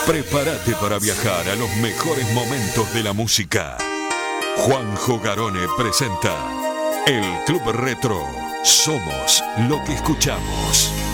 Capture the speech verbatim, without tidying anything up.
Prepárate para viajar a los mejores momentos de la música. Juanjo Garone presenta el Club Retro. Somos lo que escuchamos.